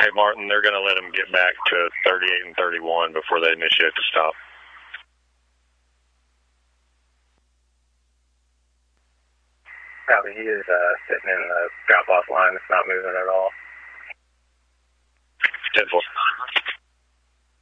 Hey, Martin, they're going to let him get back to 38 and 31 before they initiate the stop. Copy. He is sitting in the drop-off line. It's not moving at all. 10-4.